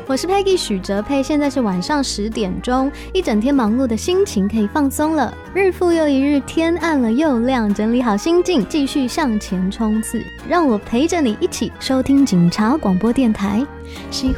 我是 Peggy 许哲佩，现在是晚上10点钟，一整天忙碌的心情可以放松了。日复又一日，天暗了又亮，整理好心境，继续向前冲刺。让我陪着你一起收听警察广播电台。